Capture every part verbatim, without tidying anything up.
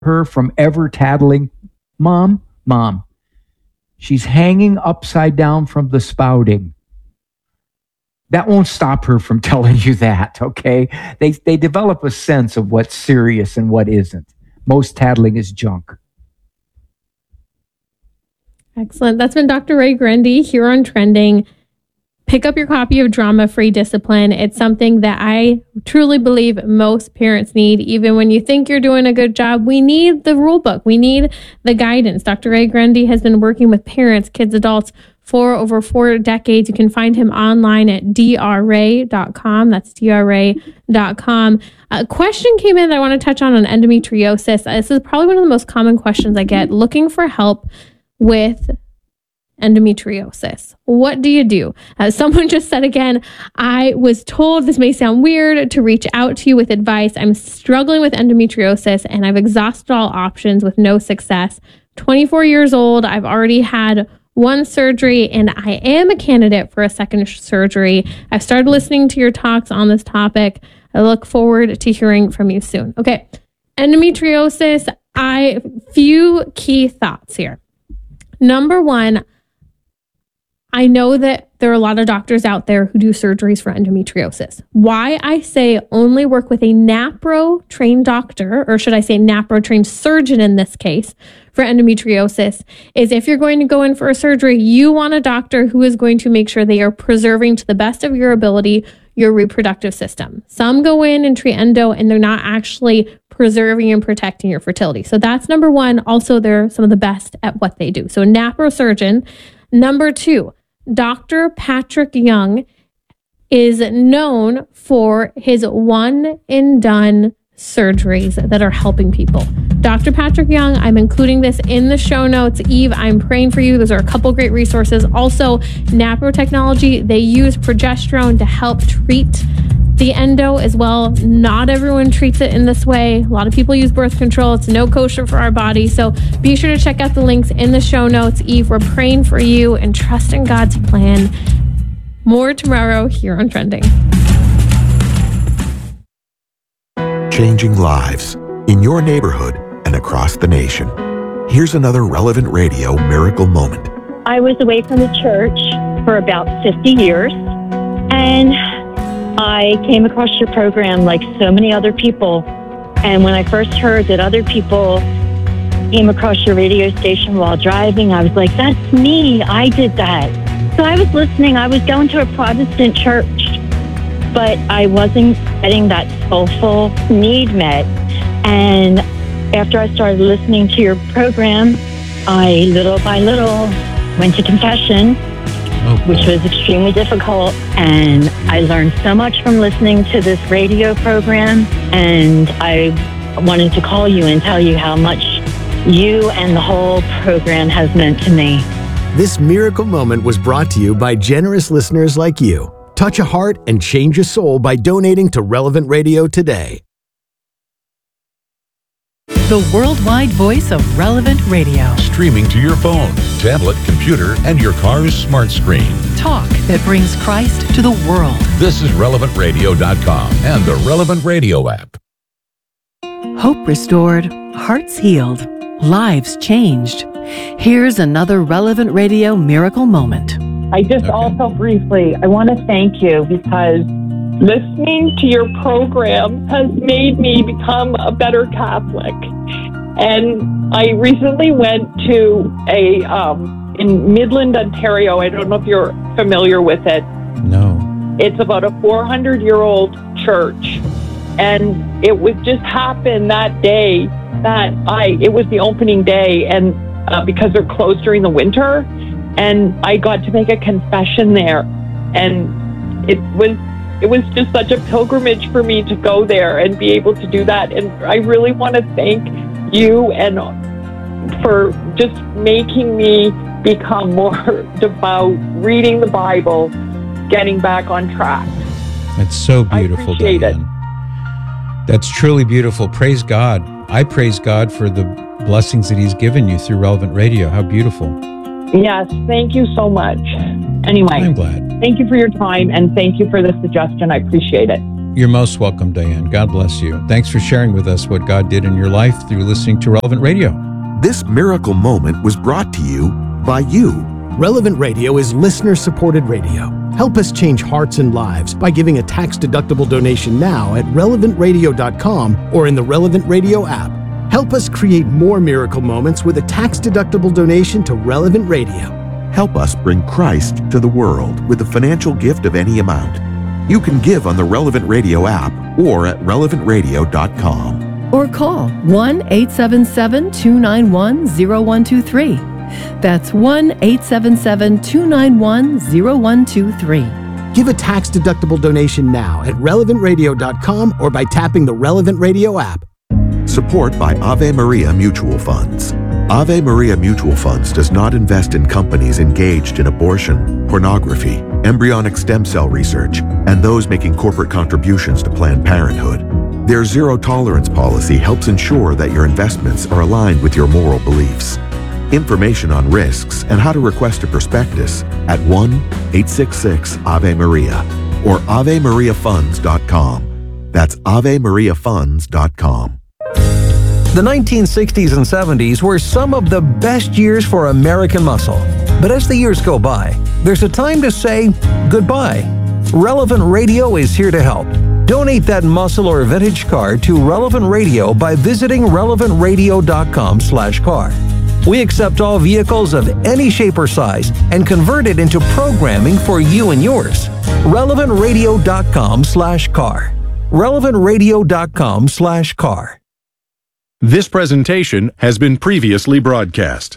her from ever tattling? Mom, Mom, she's hanging upside down from the spouting. That won't stop her from telling you that, okay? They they develop a sense of what's serious and what isn't. Most tattling is junk. Excellent. That's been Doctor Ray Grundy here on Trending. Pick up your copy of Drama-Free Discipline. It's something that I truly believe most parents need. Even when you think you're doing a good job, we need the rule book. We need the guidance. Doctor Ray Grundy has been working with parents, kids, adults for over four decades. You can find him online at d r ray dot com. That's d r ray dot com. A question came in that I want to touch on on endometriosis. This is probably one of the most common questions I get, looking for help with endometriosis. What do you do? As someone just said again, I was told, this may sound weird, to reach out to you with advice. I'm struggling with endometriosis and I've exhausted all options with no success. twenty-four years old. I've already had one surgery and I am a candidate for a second surgery. I've started listening to your talks on this topic. I look forward to hearing from you soon. Okay. Endometriosis. I, few key thoughts here. Number one, I know that there are a lot of doctors out there who do surgeries for endometriosis. Why I say only work with a NAPRO trained doctor, or should I say NAPRO trained surgeon in this case, for endometriosis, is if you're going to go in for a surgery, you want a doctor who is going to make sure they are preserving to the best of your ability your reproductive system. Some go in and treat endo and they're not actually preserving and protecting your fertility. So that's number one. Also, they're some of the best at what they do. So NAPRO surgeon. Number two, Doctor Patrick Young is known for his one and done surgeries that are helping people. Doctor Patrick Young, I'm including this in the show notes. Eve, I'm praying for you. Those are a couple great resources. Also, NAPRO technology, they use progesterone to help treat the endo as well. Not everyone treats it in this way. A lot of people use birth control. It's no kosher for our body. So be sure to check out the links in the show notes. Eve, we're praying for you and trust in God's plan. More tomorrow here on Trending. Changing lives in your neighborhood and across the nation. Here's another Relevant Radio miracle moment. I was away from the church for about fifty years, and I came across your program like so many other people. And when I first heard that other people came across your radio station while driving, I was like, that's me. I did that. So I was listening. I was going to a Protestant church, but I wasn't getting that soulful need met. And after I started listening to your program, I little by little went to confession, oh, which was extremely difficult. And I learned so much from listening to this radio program. And I wanted to call you and tell you how much you and the whole program has meant to me. This miracle moment was brought to you by generous listeners like you. Touch a heart and change a soul by donating to Relevant Radio today. The worldwide voice of Relevant Radio. Streaming to your phone, tablet, computer, and your car's smart screen. Talk that brings Christ to the world. This is relevant radio dot com and the Relevant Radio app. Hope restored, hearts healed, lives changed. Here's another Relevant Radio miracle moment. I just okay. also briefly, I want to thank you because listening to your program has made me become a better Catholic. And I recently went to a, um, in Midland, Ontario. I don't know if you're familiar with it. No. It's about a four hundred year old church. And it would just happen that day that I, it was the opening day, and uh, because they're closed during the winter, and I got to make a confession there. And it was, it was just such a pilgrimage for me to go there and be able to do that. And I really want to thank you and for just making me become more devout, reading the Bible, getting back on track. That's so beautiful, I appreciate Diane. it. That's truly beautiful. Praise God. I praise God for the blessings that He's given you through Relevant Radio. How beautiful. Yes, thank you so much. Anyway, I'm glad. Thank you for your time, and thank you for the suggestion. I appreciate it. You're most welcome, Diane. God bless you. Thanks for sharing with us what God did in your life through listening to Relevant Radio. This miracle moment was brought to you by you. Relevant Radio is listener-supported radio. Help us change hearts and lives by giving a tax-deductible donation now at relevant radio dot com or in the Relevant Radio app. Help us create more miracle moments with a tax-deductible donation to Relevant Radio. Help us bring Christ to the world with a financial gift of any amount. You can give on the Relevant Radio app or at relevant radio dot com. Or call one eight seven seven, two nine one, zero one two three. That's one eight seven seven, two nine one, zero one two three. Give a tax-deductible donation now at relevant radio dot com or by tapping the Relevant Radio app. Support by Ave Maria Mutual Funds. Ave Maria Mutual Funds does not invest in companies engaged in abortion, pornography, embryonic stem cell research, and those making corporate contributions to Planned Parenthood. Their zero-tolerance policy helps ensure that your investments are aligned with your moral beliefs. Information on risks and how to request a prospectus at one eight six six Ave Maria or ave maria funds dot com. That's ave maria funds dot com. The nineteen sixties and seventies were some of the best years for American muscle. But as the years go by, there's a time to say goodbye. Relevant Radio is here to help. Donate that muscle or vintage car to Relevant Radio by visiting relevant radio dot com slash car. We accept all vehicles of any shape or size and convert it into programming for you and yours. relevant radio dot com slash car. relevant radio dot com slash car. This presentation has been previously broadcast.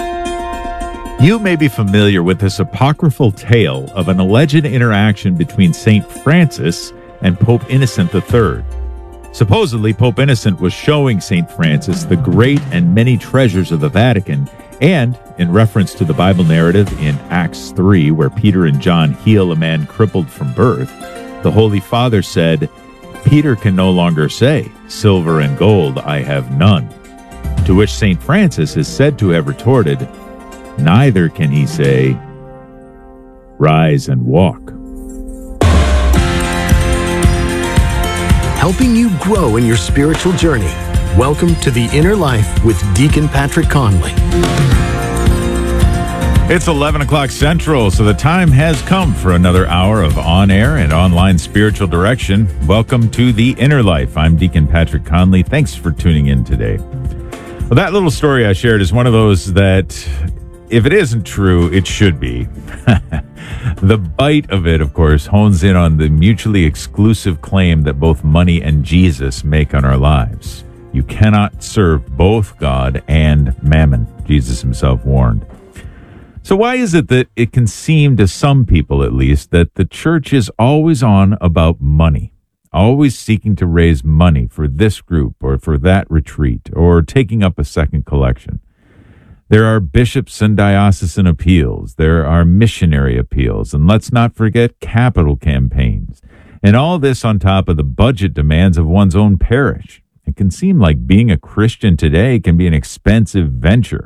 You may be familiar with this apocryphal tale of an alleged interaction between Saint Francis and Pope Innocent the Third. Supposedly, Pope Innocent was showing Saint Francis the great and many treasures of the Vatican, and, in reference to the Bible narrative in Acts three, where Peter and John heal a man crippled from birth, the Holy Father said, "Peter can no longer say, 'Silver and gold I have none.'" To which Saint Francis is said to have retorted, "Neither can he say, 'Rise and walk.'" Helping you grow in your spiritual journey. Welcome to The Inner Life with Deacon Patrick Conley. It's eleven o'clock Central, so the time has come for another hour of on-air and online spiritual direction. Welcome to The Inner Life. I'm Deacon Patrick Conley. Thanks for tuning in today. Well, that little story I shared is one of those that, if it isn't true, it should be. The bite of it, of course, hones in on the mutually exclusive claim that both money and Jesus make on our lives. You cannot serve both God and mammon, Jesus himself warned. So why is it that it can seem to some people, at least, that the church is always on about money, always seeking to raise money for this group or for that retreat or taking up a second collection? There are bishops and diocesan appeals. There are missionary appeals. And let's not forget capital campaigns. And all this on top of the budget demands of one's own parish. It can seem like being a Christian today can be an expensive venture.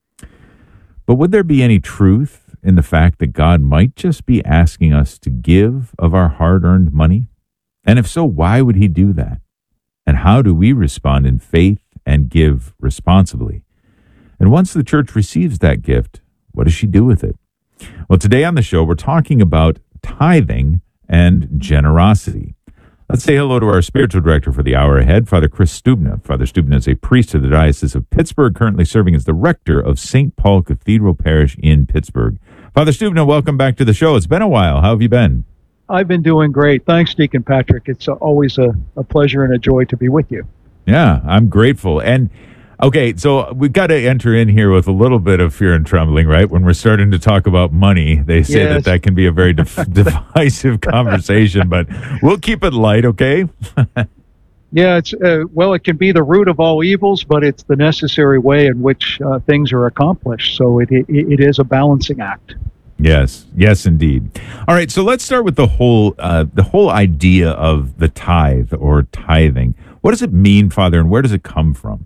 But would there be any truth in the fact that God might just be asking us to give of our hard-earned money? And if so, why would he do that? And how do we respond in faith and give responsibly? And once the church receives that gift, what does she do with it? Well, today on the show, we're talking about tithing and generosity. Let's say hello to our spiritual director for the hour ahead, Father Chris Stubna. Father Stubna is a priest of the Diocese of Pittsburgh, currently serving as the rector of Saint Paul Cathedral Parish in Pittsburgh. Father Stubna, welcome back to the show. It's been a while. How have you been? I've been doing great. Thanks, Deacon Patrick. It's always a, a pleasure and a joy to be with you. Yeah, I'm grateful. And okay, so we've got to enter in here with a little bit of fear and trembling, right? When we're starting to talk about money, they say Yes. that that can be a very dif- divisive conversation, but we'll keep it light, okay? Yeah, it's uh, well, it can be the root of all evils, but it's the necessary way in which uh, things are accomplished. So it, it it is a balancing act. Yes, yes, indeed. All right, so let's start with the whole uh, the whole idea of the tithe or tithing. What does it mean, Father, and where does it come from?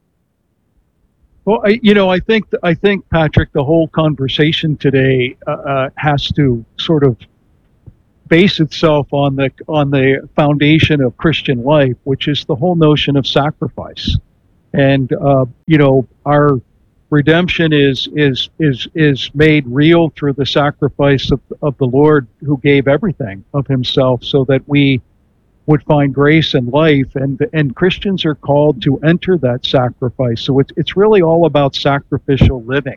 Well, I, you know, I think I think Patrick, the whole conversation today uh, uh, has to sort of base itself on the on the foundation of Christian life, which is the whole notion of sacrifice. And uh, you know, our redemption is is is is made real through the sacrifice of of the Lord, who gave everything of Himself so that we would find grace and life. And and Christians are called to enter that sacrifice. So it's it's really all about sacrificial living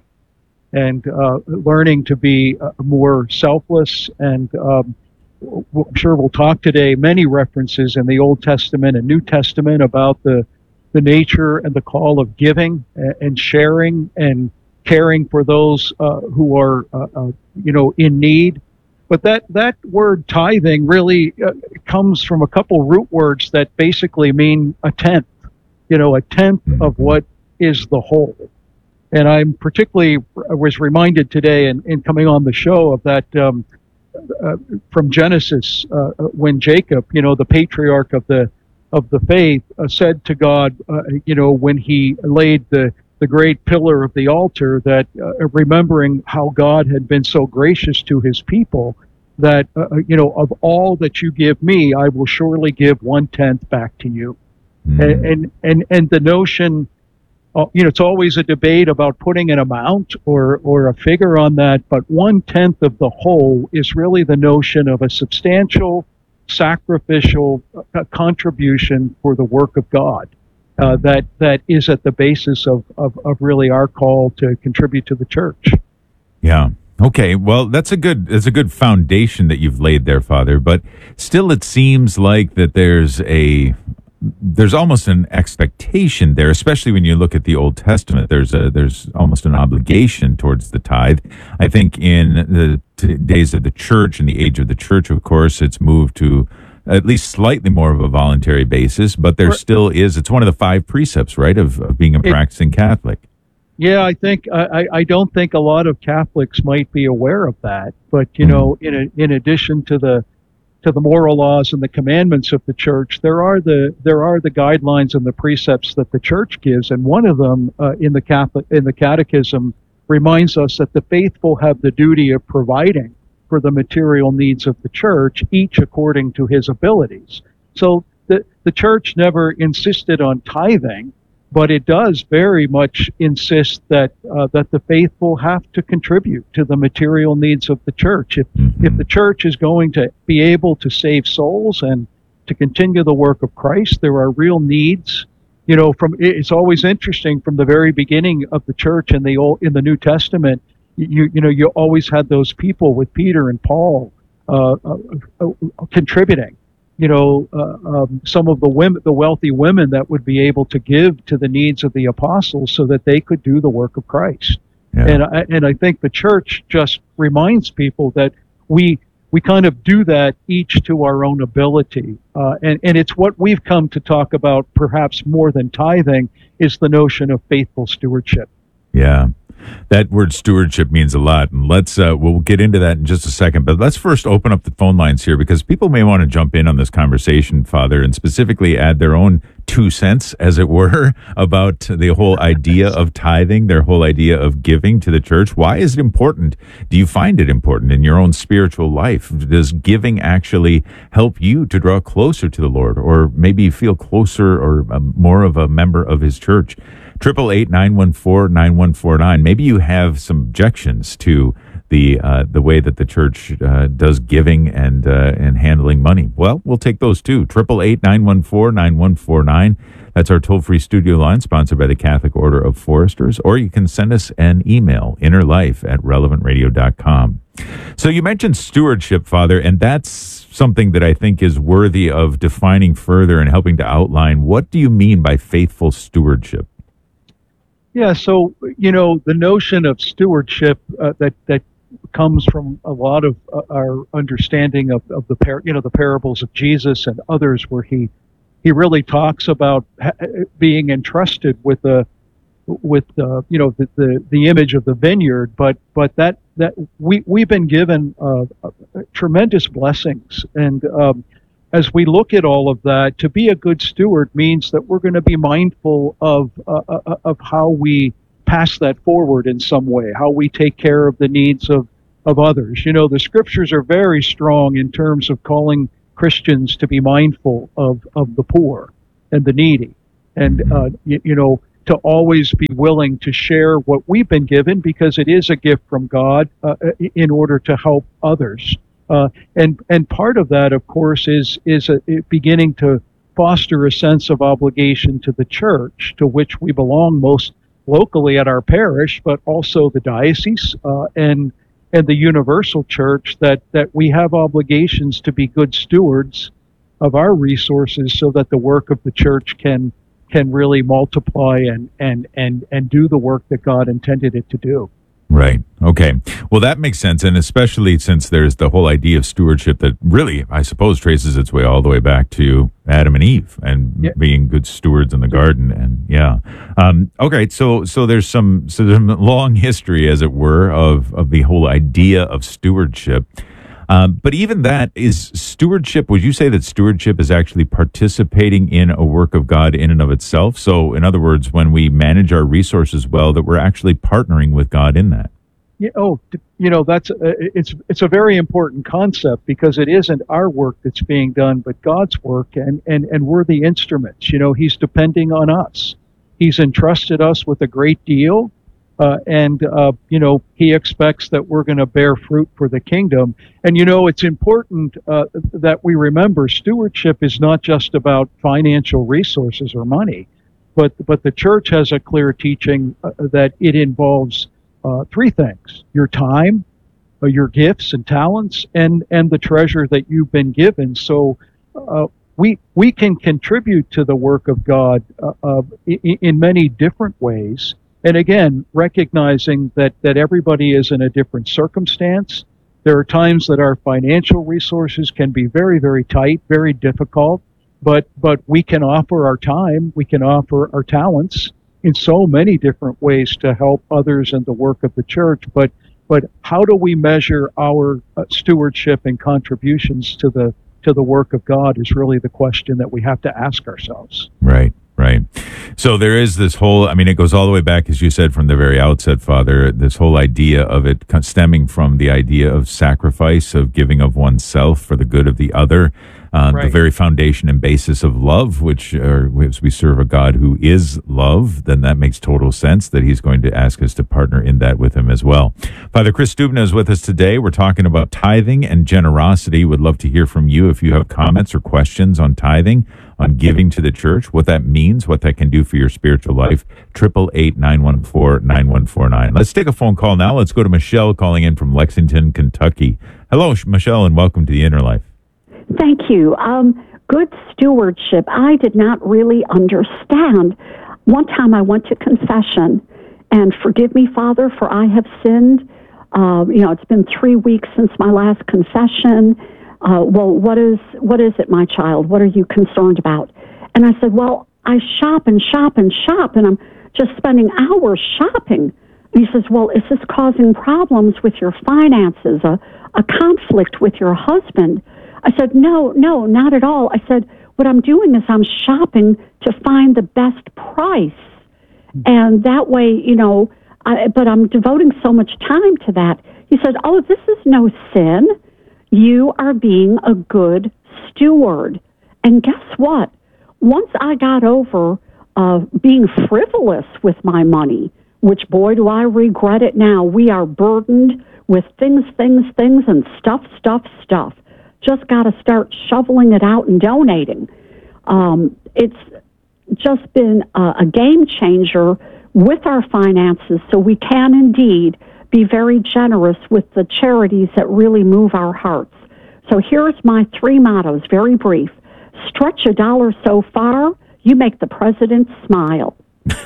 and uh, learning to be uh, more selfless. And um, I'm sure we'll talk today, many references in the Old Testament and New Testament about the the nature and the call of giving and sharing and caring for those uh, who are, uh, uh, you know, in need. But that, that word tithing really uh, comes from a couple root words that basically mean a tenth, you know, a tenth of what is the whole. And I'm particularly I was reminded today in, in coming on the show of that um, uh, from Genesis uh, when Jacob, you know, the patriarch of the of the faith, uh, said to God, uh, you know, when he laid the, the great pillar of the altar, that uh, remembering how God had been so gracious to his people, that, uh, you know, of all that you give me, I will surely give one-tenth back to you. Mm. And, and, and, and the notion, uh, you know, it's always a debate about putting an amount or, or a figure on that, but one-tenth of the whole is really the notion of a substantial sacrificial uh, contribution for the work of God uh, that that is at the basis of, of, of really our call to contribute to the church. Yeah. Okay. Well, that's a good that's a good foundation that you've laid there, Father. But still, it seems like that there's a there's almost an expectation there, especially when you look at the Old Testament. There's a there's almost an obligation towards the tithe. I think in the t- days of the church, in the age of the church, of course, it's moved to at least slightly more of a voluntary basis, but there still is. It's one of the five precepts, right, of, of being a practicing Catholic. Yeah, I think I, I don't think a lot of Catholics might be aware of that. But you know, in a, in addition to the to the moral laws and the commandments of the church, there are the there are the guidelines and the precepts that the church gives, and one of them uh, in the Catholic in the Catechism reminds us that the faithful have the duty of providing for the material needs of the church, each according to his abilities. So the the church never insisted on tithing, but it does very much insist that uh, that the faithful have to contribute to the material needs of the church. If if the church is going to be able to save souls and to continue the work of Christ, there are real needs. You know, from it's always interesting from the very beginning of the church in the old in the New Testament. You you know you always had those people with Peter and Paul uh, uh, uh, contributing. You know, uh, um, some of the women, the wealthy women that would be able to give to the needs of the apostles so that they could do the work of Christ. Yeah. And I, and I think the church just reminds people that we we kind of do that each to our own ability. Uh, and, and it's what we've come to talk about perhaps more than tithing is the notion of faithful stewardship. Yeah. That word stewardship means a lot, and let's uh, we'll get into that in just a second. But let's first open up the phone lines here, because people may want to jump in on this conversation, Father, and specifically add their own two cents, as it were, about the whole idea of tithing, their whole idea of giving to the church. Why is it important? Do you find it important in your own spiritual life? Does giving actually help you to draw closer to the Lord, or maybe feel closer or um, more of a member of His church? Triple eight nine one four nine one four nine. Maybe you have some objections to the uh, the way that the church uh, does giving and uh, and handling money. Well, we'll take those too. Triple eight nine one four nine one four nine. That's our toll free studio line, sponsored by the Catholic Order of Foresters. Or you can send us an email, innerlife at relevant radio dot com. So you mentioned stewardship, Father, and that's something that I think is worthy of defining further and helping to outline. What do you mean by faithful stewardship? Yeah, so, you know, the notion of stewardship uh, that that comes from a lot of uh, our understanding of, of the par- you know the parables of Jesus and others, where he he really talks about ha- being entrusted with the with uh, you know the, the the image of the vineyard, but but that that we we've been given uh, uh, tremendous blessings, and um, as we look at all of that, to be a good steward means that we're going to be mindful of uh, of how we pass that forward in some way, how we take care of the needs of of others. You know, the scriptures are very strong in terms of calling Christians to be mindful of, of the poor and the needy, and uh, you, you know, to always be willing to share what we've been given, because it is a gift from God, uh, in order to help others. Uh, and and part of that, of course, is is a, beginning to foster a sense of obligation to the church, to which we belong most locally at our parish, but also the diocese uh, and and the universal church, that that we have obligations to be good stewards of our resources, so that the work of the church can can really multiply and and and and do the work that God intended it to do. Right. Okay. Well, that makes sense. And especially since there's the whole idea of stewardship that really, I suppose, traces its way all the way back to Adam and Eve and yeah. being good stewards in the garden. And yeah. Um, okay. So, so there's some, so there's a long history, as it were, of, of the whole idea of stewardship. Um, but even that is stewardship. Would you say that stewardship is actually participating in a work of God in and of itself? So, in other words, when we manage our resources well, that we're actually partnering with God in that. Yeah, oh, you know, that's uh, it's it's a very important concept, because it isn't our work that's being done, but God's work, and and and we're the instruments. You know, He's depending on us. He's entrusted us with a great deal. Uh, and, uh, you know, he expects that we're going to bear fruit for the kingdom. And, you know, it's important uh, that we remember stewardship is not just about financial resources or money, but but the church has a clear teaching uh, that it involves uh, three things: your time, uh, your gifts and talents, and, and the treasure that you've been given. So uh, we we can contribute to the work of God uh, uh, in, in many different ways. And again, recognizing that, that everybody is in a different circumstance. There are times that our financial resources can be very, very tight, very difficult, but but we can offer our time, we can offer our talents in so many different ways to help others in the work of the church. But but how do we measure our uh, stewardship and contributions to the to the work of God is really the question that we have to ask ourselves. Right. Right. So there is this whole, I mean, it goes all the way back, as you said, from the very outset, Father, this whole idea of it stemming from the idea of sacrifice, of giving of oneself for the good of the other, uh, right. the very foundation and basis of love, which uh, as we serve a God who is love, then that makes total sense that he's going to ask us to partner in that with him as well. Father Chris Stubna is with us today. We're talking about tithing and generosity. Would love to hear from you if you have comments or questions on tithing, on giving to the church, what that means, what that can do for your spiritual life. Triple eight nine one four nine one four nine. Let's take a phone call now. Let's go to Michelle calling in from Lexington, Kentucky. Hello, Michelle, and welcome to the Inner Life. Thank you. Um, good stewardship. I did not really understand. One time I went to confession, and forgive me, Father, for I have sinned. Uh, you know, it's been three weeks since my last confession. Uh, well, what is what is it, my child? What are you concerned about? And I said, well, I shop and shop and shop, and I'm just spending hours shopping. And he says, well, is this causing problems with your finances, a, a conflict with your husband? I said, no, no, not at all. I said, what I'm doing is I'm shopping to find the best price. And that way, you know, I, but I'm devoting so much time to that. He said, oh, this is no sin. You are being a good steward. And guess what? Once I got over uh, being frivolous with my money, which, boy, do I regret it now. We are burdened with things, things, things, and stuff, stuff, stuff. Just got to start shoveling it out and donating. Um, it's just been a, a game changer with our finances, so we can indeed be very generous with the charities that really move our hearts. So here's my three mottos, very brief. Stretch a dollar so far, you make the president smile.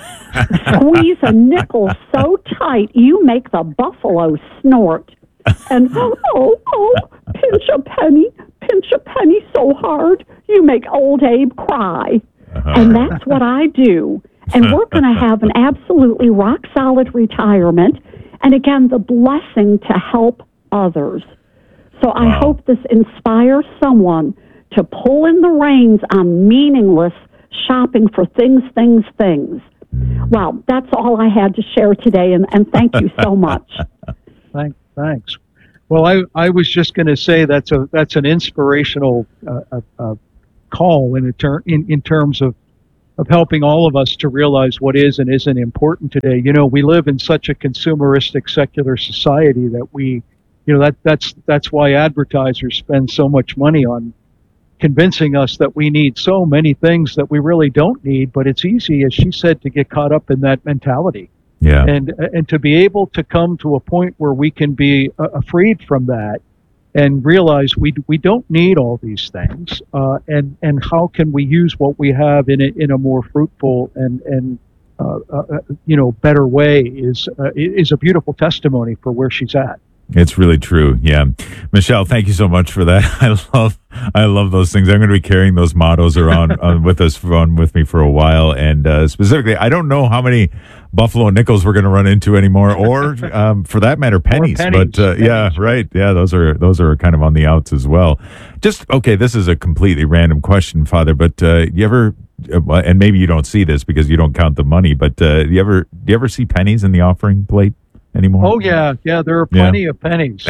Squeeze a nickel so tight, you make the buffalo snort. And, oh, oh, pinch a penny, pinch a penny so hard, you make old Abe cry. And that's what I do. And we're going to have an absolutely rock-solid retirement. And again, the blessing to help others. So I wow. hope this inspires someone to pull in the reins on meaningless shopping for things, things, things. Well, that's all I had to share today, and, and thank you so much. Thanks. Thanks. Well, I, I was just going to say that's a that's an inspirational uh, uh, uh, call in, a ter- in in terms of of helping all of us to realize what is and isn't important today. You know, we live in such a consumeristic secular society that we, you know, that that's that's why advertisers spend so much money on convincing us that we need so many things that we really don't need. But it's easy, as she said, to get caught up in that mentality. Yeah. And and to be able to come to a point where we can be uh, freed from that and realize we we don't need all these things, uh, and and how can we use what we have in a in a more fruitful and and uh, uh, you know better way is uh, is a beautiful testimony for where she's at. It's really true. Yeah. Michelle, thank you so much for that. I love, I love those things. I'm going to be carrying those mottos around uh, with us, on with me for a while. And uh, specifically, I don't know how many Buffalo nickels we're going to run into anymore, or um, for that matter, pennies. pennies but uh, pennies. yeah, right. Yeah, those are those are kind of on the outs as well. Just okay. This is a completely random question, Father. But uh, you ever, uh, and maybe you don't see this because you don't count the money. But uh, you ever, do you ever see pennies in the offering plate anymore? Oh yeah, yeah. There are plenty Yeah. of pennies.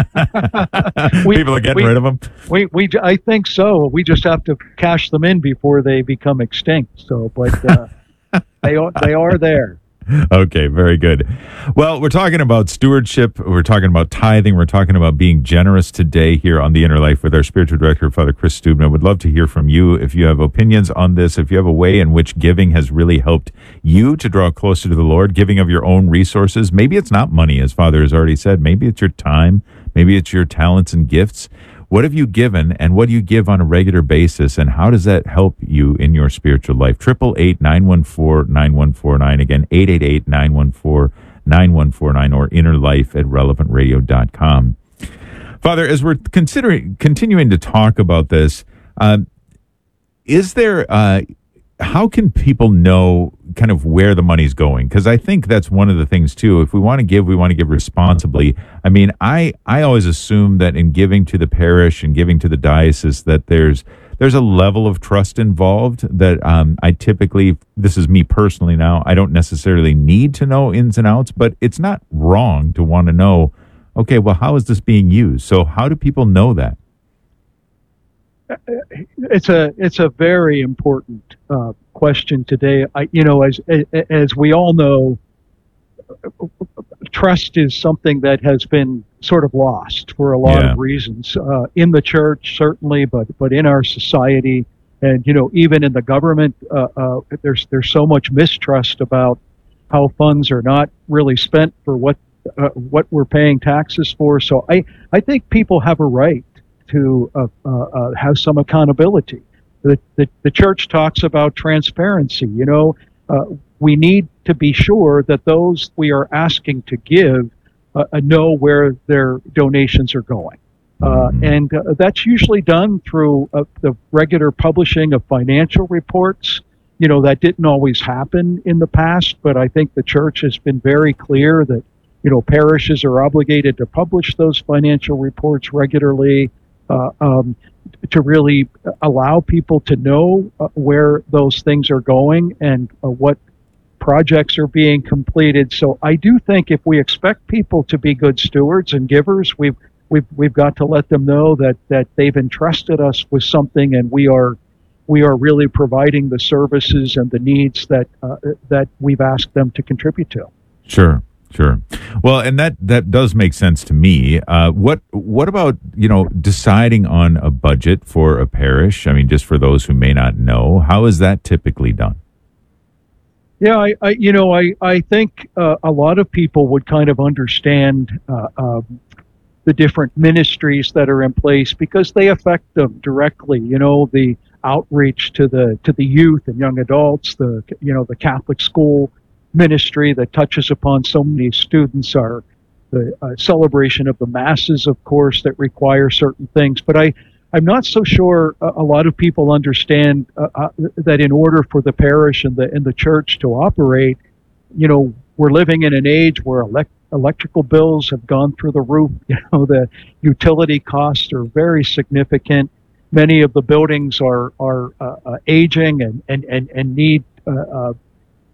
People are getting we, rid of them. We we I think so. We just have to cash them in before they become extinct. So, but uh, they are they are there. Okay, very good. Well, we're talking about stewardship. We're talking about tithing. We're talking about being generous today here on The Inner Life with our spiritual director, Father Chris Stubman. I would love to hear from you if you have opinions on this, if you have a way in which giving has really helped you to draw closer to the Lord, giving of your own resources. Maybe it's not money, as Father has already said. Maybe it's your time. Maybe it's your talents and gifts. What have you given, and what do you give on a regular basis, and how does that help you in your spiritual life? eight eight eight, nine one four, nine one four nine. Again, eight eight eight, nine one four, nine one four nine, or innerlife at relevant radio dot com. Father, as we're considering continuing to talk about this, uh, is there, uh, how can people know kind of where the money's going? Because I think that's one of the things too. If we want to give, we want to give responsibly. I mean, I I always assume that in giving to the parish and giving to the diocese that there's there's a level of trust involved that um, I typically, this is me personally now, I don't necessarily need to know ins and outs, but it's not wrong to want to know, okay, well, how is this being used? So how do people know that? It's a it's a very important uh, question today. I, you know, as as we all know, trust is something that has been sort of lost for a lot Yeah. of reasons uh, in the church, certainly, but but in our society, and you know, even in the government, uh, uh, there's there's so much mistrust about how funds are not really spent for what uh, what we're paying taxes for. So I I think people have a right to uh, uh, uh, have some accountability. The, the the church talks about transparency. You know, uh, we need to be sure that those we are asking to give uh, uh, know where their donations are going. Uh, and uh, that's usually done through uh, the regular publishing of financial reports. You know, that didn't always happen in the past, but I think the church has been very clear that, you know, parishes are obligated to publish those financial reports regularly. Uh, um, to really allow people to know uh, where those things are going and uh, what projects are being completed. So I do think if we expect people to be good stewards and givers, we've we've we've got to let them know that that they've entrusted us with something, and we are we are really providing the services and the needs that uh, that we've asked them to contribute to. Sure. Sure. Well, and that, that does make sense to me. Uh, what what about, you know, deciding on a budget for a parish? I mean, just for those who may not know, how is that typically done? Yeah, I, I you know, I I think uh, a lot of people would kind of understand uh, um, the different ministries that are in place because they affect them directly. You know, the outreach to the to the youth and young adults, the you know the Catholic school ministry that touches upon so many students, are the uh, celebration of the masses, of course, that require certain things. But I, I'm not so sure a, a lot of people understand uh, uh, that in order for the parish and the and the church to operate, you know, we're living in an age where elect, electrical bills have gone through the roof. You know, the utility costs are very significant. Many of the buildings are are uh, uh, aging and and and and need Uh, uh,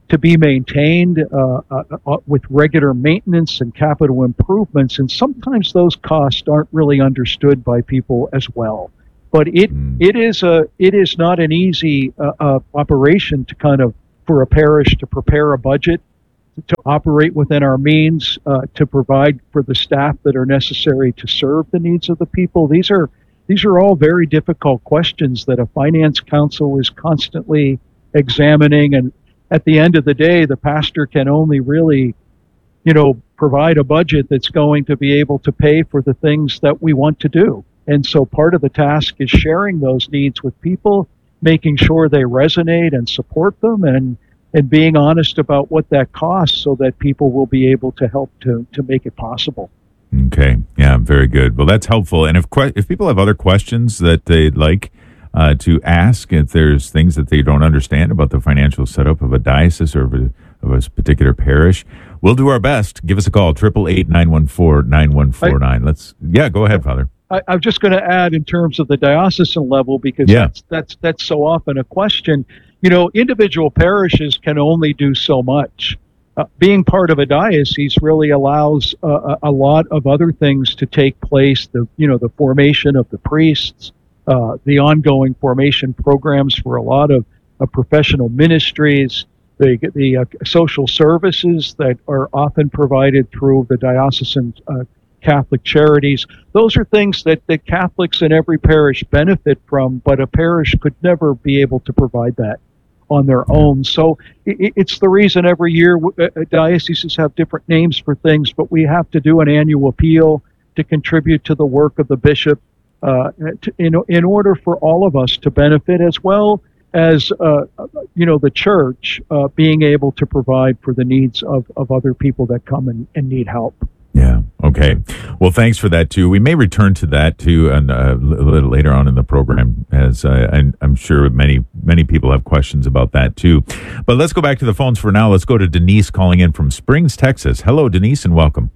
to be maintained uh, uh, uh, with regular maintenance and capital improvements, and sometimes those costs aren't really understood by people as well. But it mm. it is a it is not an easy uh, uh, operation to kind of for a parish to prepare a budget, to operate within our means, uh, to provide for the staff that are necessary to serve the needs of the people. These are these are all very difficult questions that a finance council is constantly examining, and at the end of the day, the pastor can only really, you know, provide a budget that's going to be able to pay for the things that we want to do. And so part of the task is sharing those needs with people, making sure they resonate and support them, and and being honest about what that costs so that people will be able to help to, to make it possible. Okay. Yeah, very good. Well, that's helpful. And if que- if people have other questions that they'd like Uh, to ask, if there's things that they don't understand about the financial setup of a diocese or of a, of a particular parish, we'll do our best. Give us a call, eight eight eight, nine one four, nine one four nine. Let's, yeah, go ahead, Father. I, I'm just going to add in terms of the diocesan level, because yeah. that's, that's, that's so often a question. You know, individual parishes can only do so much. Uh, being part of a diocese really allows uh, a, a lot of other things to take place. The, you know, the formation of the priests, Uh, the ongoing formation programs for a lot of, of professional ministries, the, the uh, social services that are often provided through the diocesan uh, Catholic charities. Those are things that, that Catholics in every parish benefit from, but a parish could never be able to provide that on their own. So it, it's the reason every year uh, dioceses have different names for things, but we have to do an annual appeal to contribute to the work of the bishop. Uh, to, in, in order for all of us to benefit, as well as, uh, you know, the church uh, being able to provide for the needs of, of other people that come and, and need help. Yeah. Okay. Well, thanks for that too. We may return to that too, and uh, a little later on in the program, as uh, I'm, I'm sure many many people have questions about that too. But let's go back to the phones for now. Let's go to Denise calling in from Springs, Texas. Hello, Denise, and welcome.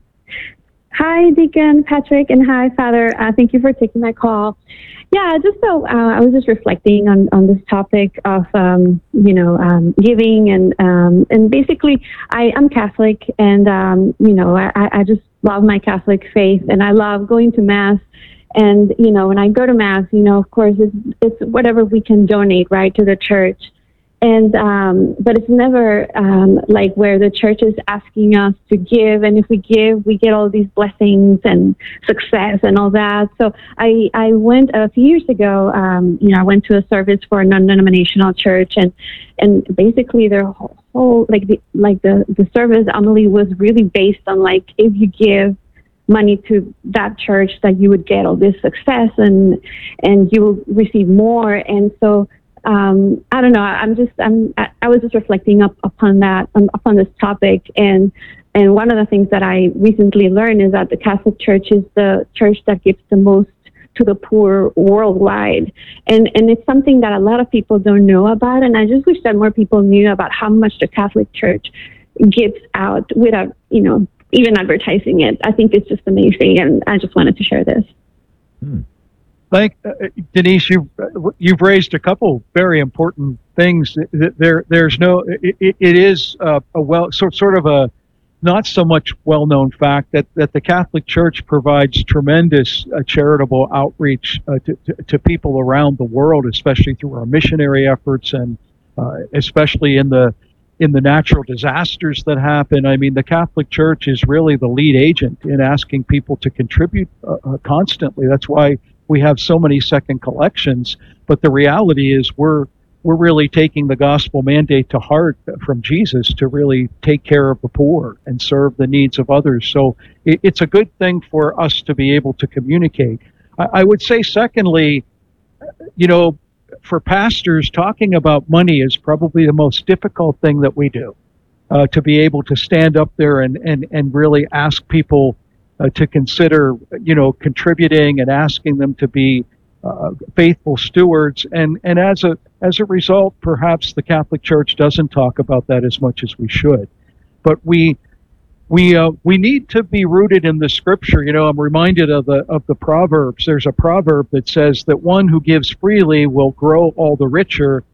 Hi, Deacon Patrick, and hi, Father. Uh, thank you for taking my call. Yeah, just so uh, I was just reflecting on, on this topic of um, you know um, giving, and um, and basically I am Catholic, and um, you know I, I just love my Catholic faith, and I love going to Mass. And you know when I go to Mass, you know of course it's, it's whatever we can donate, right, to the church. And, um, but it's never, um, like where the church is asking us to give. And if we give, we get all these blessings and success and all that. So I, I went a few years ago, um, you know, I went to a service for a non-denominational church, and, and basically their whole, whole like the, like the, the service, Amelie, was really based on like, if you give money to that church, that you would get all this success, and, and you will receive more. And so, Um, I don't know. I'm just, I'm, I, I was just reflecting up upon that, um, upon this topic. And, and one of the things that I recently learned is that the Catholic Church is the church that gives the most to the poor worldwide. And, and it's something that a lot of people don't know about. And I just wish that more people knew about how much the Catholic Church gives out without, you know, even advertising it. I think it's just amazing. And I just wanted to share this. Hmm. Thank uh, Denise. You've you've raised a couple very important things. There, there's no. It, it is uh, a well, sort sort of a not so much well-known fact that, that the Catholic Church provides tremendous uh, charitable outreach uh, to, to to people around the world, especially through our missionary efforts, and uh, especially in the in the natural disasters that happen. I mean, the Catholic Church is really the lead agent in asking people to contribute uh, uh, constantly. That's why we have so many second collections, but the reality is we're we're really taking the gospel mandate to heart from Jesus to really take care of the poor and serve the needs of others. So it, it's a good thing for us to be able to communicate. I, I would say, secondly, you know, for pastors, talking about money is probably the most difficult thing that we do. Uh, to be able to stand up there and and and really ask people Uh, to consider, you know, contributing and asking them to be uh, faithful stewards, and and as a as a result, perhaps the Catholic Church doesn't talk about that as much as we should. But we we uh, we need to be rooted in the Scripture. You know, I'm reminded of the of the Proverbs. There's a proverb that says that one who gives freely will grow all the richer,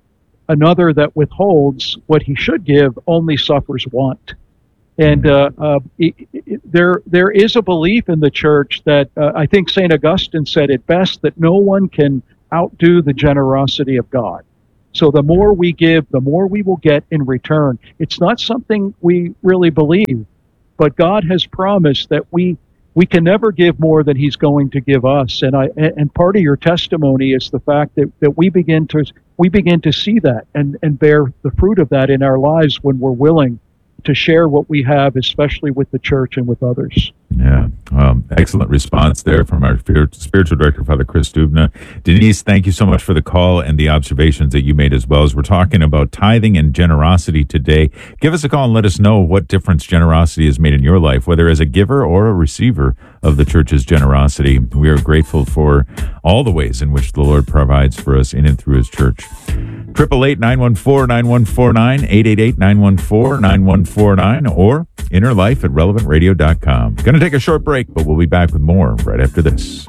another that withholds what he should give only suffers want. And uh, uh, it, it, there, there is a belief in the church that uh, I think Saint Augustine said it best, that no one can outdo the generosity of God. So the more we give, the more we will get in return. It's not something we really believe, but God has promised that we we can never give more than He's going to give us. And I and part of your testimony is the fact that, that we begin to we begin to see that and, and bear the fruit of that in our lives when we're willing to share what we have, especially with the church and with others. Yeah, um, excellent response there from our spiritual director, Father Chris Dubna. Denise, thank you so much for the call and the observations that you made as well. As we're talking about tithing and generosity today, give us a call and let us know what difference generosity has made in your life, whether as a giver or a receiver of the church's generosity. We are grateful for all the ways in which the Lord provides for us in and through His church. eight eight eight, nine one four, nine one four nine, eight eight eight, nine one four, nine one four nine, or inner life at relevant radio dot com. Going to take a short break, but we'll be back with more right after this.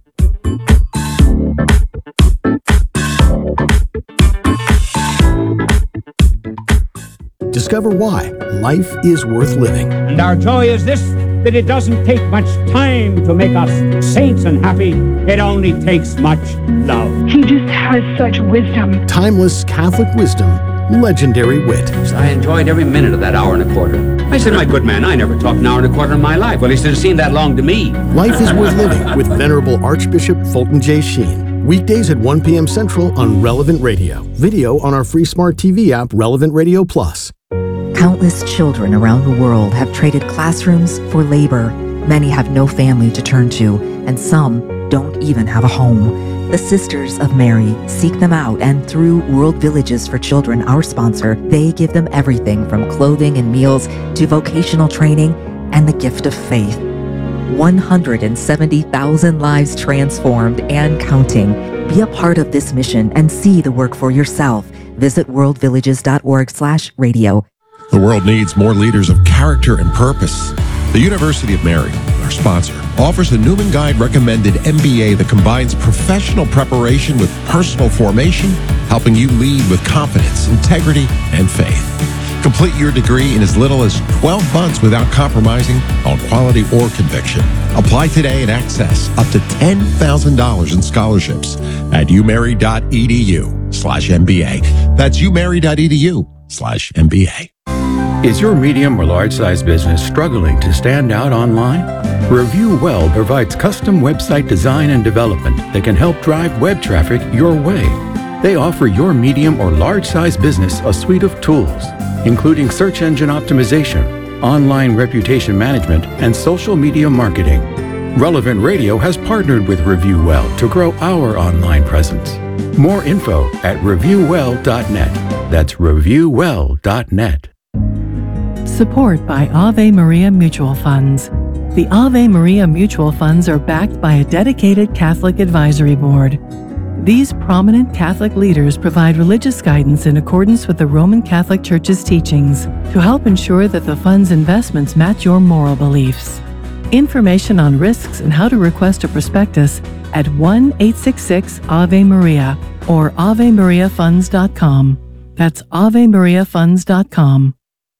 Discover why life is worth living. And our joy is this, that it doesn't take much time to make us saints and happy. It only takes much love. He just has such wisdom. Timeless Catholic wisdom, legendary wit. I enjoyed every minute of that hour and a quarter. I said, my good man, I never talked an hour and a quarter in my life. Well, he should have seemed that long to me. Life is worth living with Venerable Archbishop Fulton J. Sheen. Weekdays at one p.m. Central on Relevant Radio. Video on our free smart T V app, Relevant Radio Plus. Countless children around the world have traded classrooms for labor. Many have no family to turn to, and some don't even have a home. The Sisters of Mary seek them out, and through World Villages for Children, our sponsor, they give them everything from clothing and meals to vocational training and the gift of faith. one hundred seventy thousand lives transformed and counting. Be a part of this mission and see the work for yourself. Visit world villages dot org slash radio. The world needs more leaders of character and purpose. The University of Mary, our sponsor, offers a Newman Guide recommended M B A that combines professional preparation with personal formation, helping you lead with confidence, integrity, and faith. Complete your degree in as little as twelve months without compromising on quality or conviction. Apply today and access up to ten thousand dollars in scholarships at umary.edu slash MBA. That's umary.edu slash MBA. Is your medium or large size business struggling to stand out online? Review Well provides custom website design and development that can help drive web traffic your way. They offer your medium or large size business a suite of tools, including search engine optimization, online reputation management, and social media marketing. Relevant Radio has partnered with Review Well to grow our online presence. More info at review well dot net. That's review well dot net. Support by Ave Maria Mutual Funds. The Ave Maria Mutual Funds are backed by a dedicated Catholic advisory board. These prominent Catholic leaders provide religious guidance in accordance with the Roman Catholic Church's teachings to help ensure that the fund's investments match your moral beliefs. Information on risks and how to request a prospectus at one eight six six Ave Maria or ave maria funds dot com. That's ave maria funds dot com.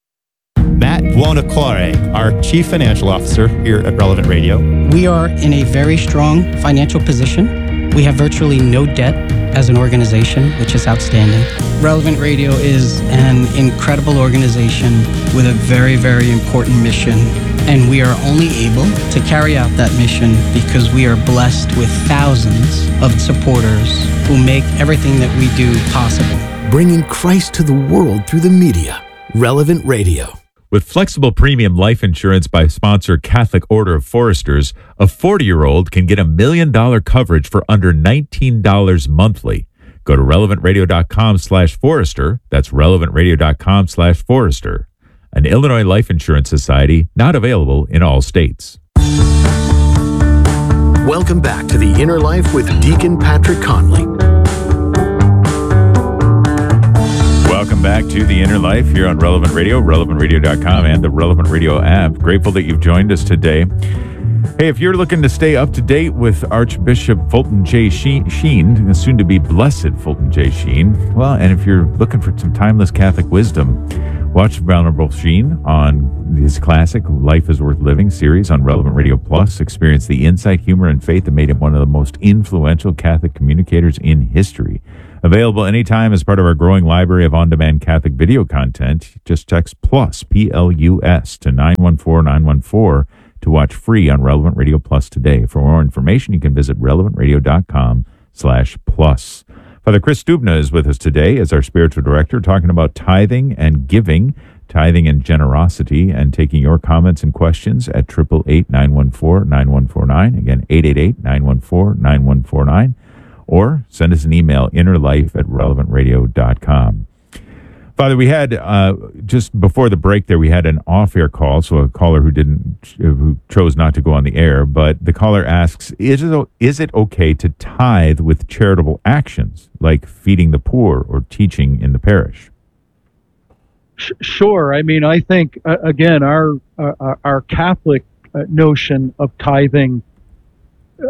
Matt Buonocore, our Chief Financial Officer here at Relevant Radio. We are in a very strong financial position. We have virtually no debt as an organization, which is outstanding. Relevant Radio is an incredible organization with a very, very important mission. And we are only able to carry out that mission because we are blessed with thousands of supporters who make everything that we do possible. Bringing Christ to the world through the media. Relevant Radio. With flexible premium life insurance by sponsor Catholic Order of Foresters, a forty-year-old can get a million dollar coverage for under nineteen dollars monthly. Go to relevant radio dot com slash forester. That's relevant radio dot com slash forester. An Illinois Life Insurance Society, not available in all states. Welcome back to The Inner Life with Deacon Patrick Conley. Welcome back to The Inner Life here on Relevant Radio, relevant radio dot com, and the Relevant Radio app. Grateful that you've joined us today. Hey, if you're looking to stay up to date with Archbishop Fulton J. Sheen, Sheen, soon to be Blessed Fulton J. Sheen, well, and if you're looking for some timeless Catholic wisdom, watch Venerable Sheen on his classic Life is Worth Living series on Relevant Radio Plus. Experience the insight, humor, and faith that made him one of the most influential Catholic communicators in history. Available anytime as part of our growing library of on-demand Catholic video content. Just text PLUS, P L U S, to nine one four nine one four to watch free on Relevant Radio Plus today. For more information, you can visit relevant radio dot com slash plus. Father Chris Stubna is with us today as our spiritual director, talking about tithing and giving, tithing and generosity, and taking your comments and questions at eight eight eight, nine one four, nine one four nine. Again, eight eight eight, nine one four, nine one four nine. Or send us an email, innerlife at relevant radio dot com. Father, we had, uh, just before the break there, we had an off-air call, so a caller who didn't, who chose not to go on the air, but the caller asks, is it, is it okay to tithe with charitable actions, like feeding the poor or teaching in the parish? Sure. I mean, I think, uh, again, our, uh, our Catholic uh, notion of tithing uh,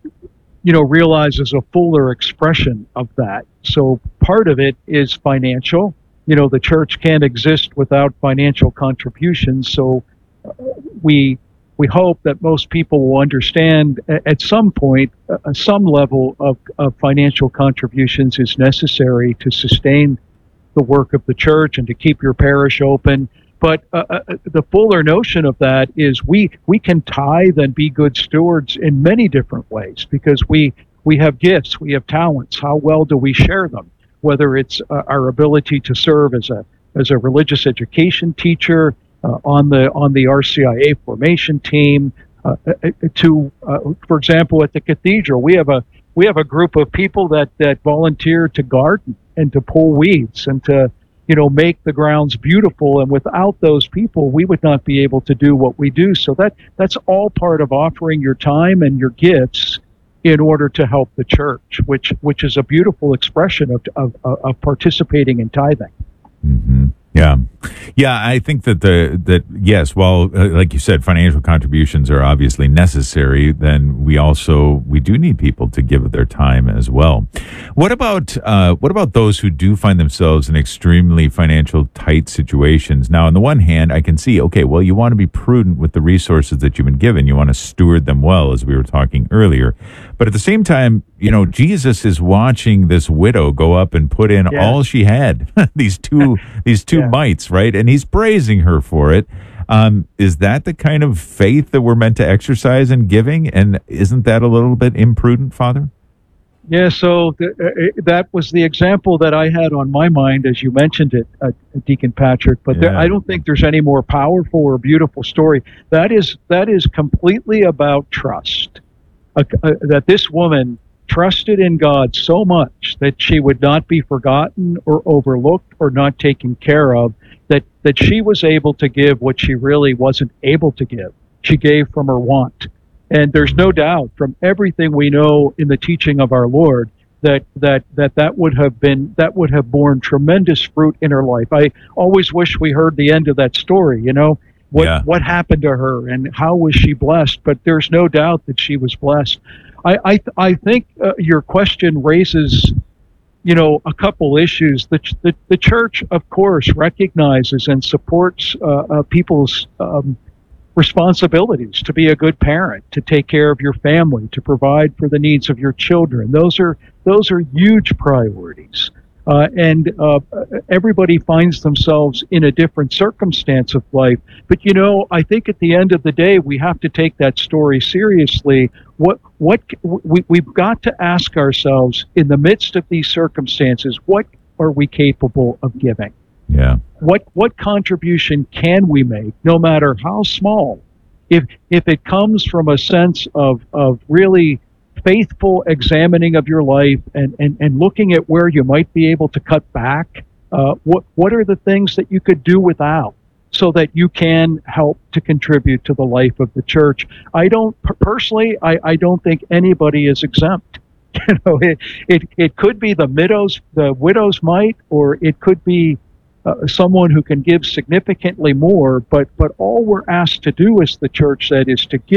you know, realizes a fuller expression of that. So part of it is financial. You know, the church can't exist without financial contributions. So uh, we we hope that most people will understand a- at some point uh, some level of, of financial contributions is necessary to sustain the work of the church and to keep your parish open. But uh, uh, the fuller notion of that is we we can tithe and be good stewards in many different ways, because we we have gifts, we have talents. How well do we share them? Whether it's uh, our ability to serve as a as a religious education teacher uh, on the on the R C I A formation team, uh, to uh, for example at the cathedral, we have a we have a group of people that that volunteer to garden and to pull weeds and to you know, make the grounds beautiful. And without those people, we would not be able to do what we do. So that that's all part of offering your time and your gifts in order to help the church, which which is a beautiful expression of of, of participating in tithing. Mm-hmm. Yeah. Yeah, I think that the that yes, while uh, like you said, financial contributions are obviously necessary, then we also we do need people to give their time as well. What about uh, what about those who do find themselves in extremely financial tight situations? Now, on the one hand, I can see, okay, well, you want to be prudent with the resources that you've been given. You want to steward them well, as we were talking earlier. But at the same time, you know, Jesus is watching this widow go up and put in Yeah. all she had, these two these two Yeah. mites, right? And he's praising her for it. Um, is that the kind of faith that we're meant to exercise in giving? And isn't that a little bit imprudent, Father? Yeah, so th- uh, that was the example that I had on my mind as you mentioned it, uh, Deacon Patrick. But there, Yeah. I don't think there's any more powerful or beautiful story. That is that is completely about trust. Uh, uh, that this woman trusted in God so much that she would not be forgotten or overlooked or not taken care of, that, that she was able to give what she really wasn't able to give. She gave from her want. And there's no doubt from everything we know in the teaching of our Lord that that that, that would have been that would have borne tremendous fruit in her life. I always wish we heard the end of that story, you know, what Yeah. what happened to her and how was she blessed, but there's no doubt that she was blessed. I I, I think uh, your question raises, you know, a couple issues. The, the, the church, of course, recognizes and supports uh, uh, people's um, responsibilities to be a good parent, to take care of your family, to provide for the needs of your children. Those are those are huge priorities. Uh, and uh, everybody finds themselves in a different circumstance of life. But, you know, I think at the end of the day, we have to take that story seriously. What what we, we've got to ask ourselves in the midst of these circumstances, what are we capable of giving? Yeah. What what contribution can we make, no matter how small? If if it comes from a sense of, of really faithful examining of your life and, and, and looking at where you might be able to cut back, uh, what what are the things that you could do without so that you can help to contribute to the life of the church? I don't, personally, I, I don't think anybody is exempt. You know, it, it, it could be the widows, the widow's mite, or it could be uh, someone who can give significantly more, but, but all we're asked to do as the church said is to give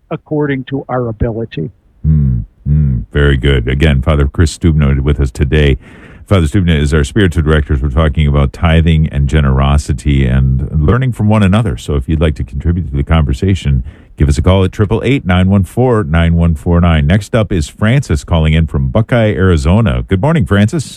according to our ability. Mm, mm, very good. Again, Father Chris Stubna with us today. Father Stubna is our spiritual director. We're talking about tithing and generosity and learning from one another. So if you'd like to contribute to the conversation, give us a call at eight eight eight, nine one four, nine one four nine. Next up is Francis calling in from Buckeye, Arizona. Good morning, Francis.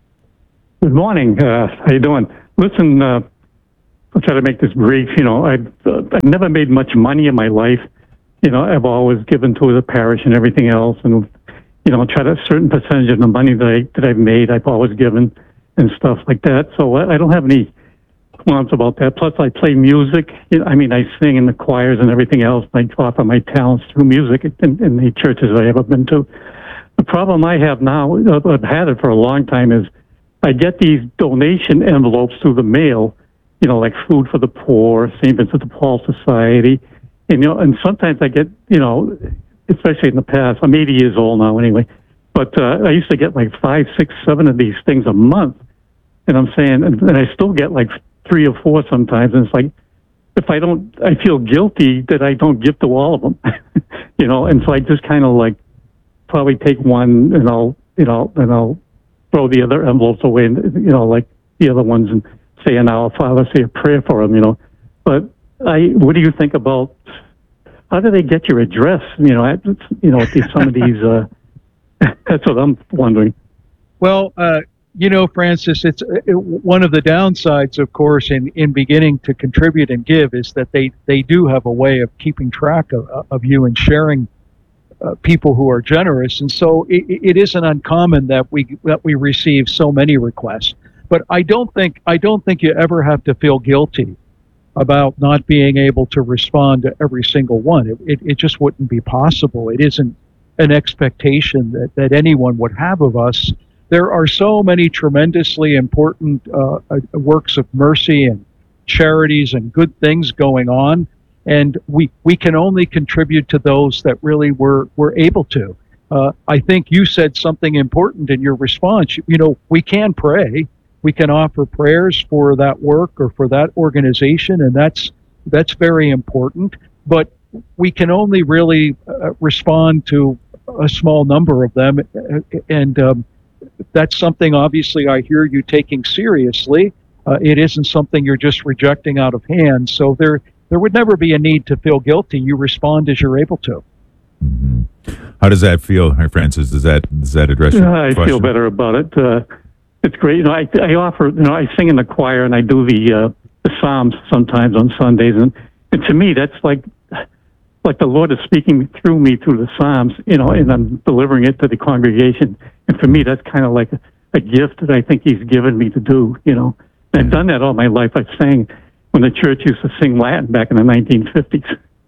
Good morning. Uh, how you doing? Listen, uh, I'll try to make this brief. You know, I've, uh, I've never made much money in my life. You know, I've always given to the parish and everything else, and you know, try to a certain percentage of the money that I that I've made, I've always given and stuff like that. So I, I don't have any qualms about that. Plus, I play music. You know, I mean, I sing in the choirs and everything else. I offer my talents through music in, in the churches I ever been to. The problem I have now, I've had it for a long time, is I get these donation envelopes through the mail. You know, like Food for the Poor, Saint Vincent de Paul Society, and you know, and sometimes I get, you know, especially in the past, I'm eighty years old now anyway, but uh, I used to get like five, six, seven of these things a month. And I'm saying, and, and I still get like three or four sometimes. And it's like, if I don't, I feel guilty that I don't give to all of them, you know? And so I just kind of like probably take one and I'll, you know, and I'll throw the other envelopes away, and, you know, like the other ones, and say an Our Father, say a prayer for them, you know? But I, what do you think about, how do they get your address? You know, at, you know, at these, some of these. Uh, that's what I'm wondering. Well, uh, you know, Francis, it's it, one of the downsides, of course, in, in beginning to contribute and give is that they, they do have a way of keeping track of, of you and sharing uh, people who are generous, and so it, it isn't uncommon that we that we receive so many requests. But I don't think I don't think you ever have to feel guilty about not being able to respond to every single one. It, it, it just wouldn't be possible. It isn't an expectation that, that anyone would have of us. There are so many tremendously important uh, uh, works of mercy and charities and good things going on, and we, we can only contribute to those that really we're, we're able to. Uh, I think you said something important in your response. You, you know, we can pray. We can offer prayers for that work or for that organization, and that's that's very important. But we can only really uh, respond to a small number of them, and um, that's something obviously I hear you taking seriously. Uh, it isn't something you're just rejecting out of hand. So there there would never be a need to feel guilty. You respond as you're able to. Mm-hmm. How does that feel, Francis? Does that does that address your uh, I question? feel better about it. Uh, It's great. You know, I, I offer, you know, I sing in the choir and I do the, uh, the Psalms sometimes on Sundays. And, and to me, that's like, like the Lord is speaking through me through the Psalms, you know, and I'm delivering it to the congregation. And for me, that's kind of like a, a gift that I think He's given me to do, you know. And I've done that all my life. I sang when the church used to sing Latin back in the nineteen fifties.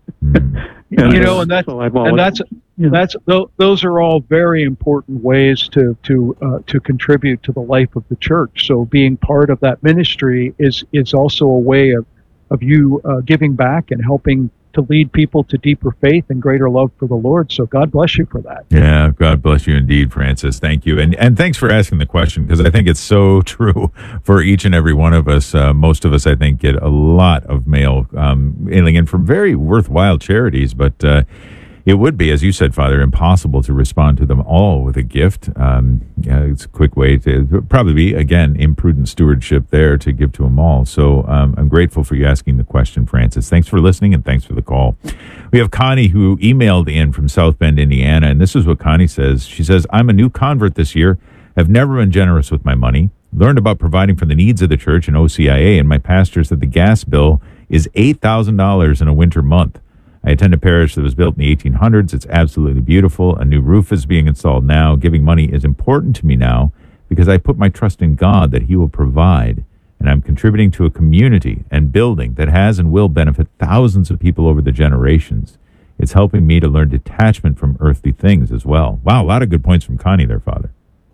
Mm. you know, and that's, so always, and that's, you know, that's, th- those are all very important ways to, to, uh, to contribute to the life of the church. So being part of that ministry is, is also a way of, of you, uh, giving back and helping to lead people to deeper faith and greater love for the Lord. So God bless you for that. Yeah, God bless you indeed, Francis. Thank you. And and thanks for asking the question, because I think it's so true for each and every one of us. Uh, most of us, I think, get a lot of mail um, mailing in from very worthwhile charities, but uh, it would be, as you said, Father, impossible to respond to them all with a gift. Um, yeah, it's a quick way to probably be, again, imprudent stewardship there to give to them all. So um, I'm grateful for you asking the question, Francis. Thanks for listening, and thanks for the call. We have Connie, who emailed in from South Bend, Indiana, and this is what Connie says. She says, I'm a new convert this year. I've never been generous with my money. Learned about providing for the needs of the church in O C I A, and my pastor said the gas bill is eight thousand dollars in a winter month. I attend a parish that was built in the eighteen hundreds. It's absolutely beautiful. A new roof is being installed now. Giving money is important to me now because I put my trust in God that He will provide. And I'm contributing to a community and building that has and will benefit thousands of people over the generations. It's helping me to learn detachment from earthly things as well. Wow, a lot of good points from Connie there, Father.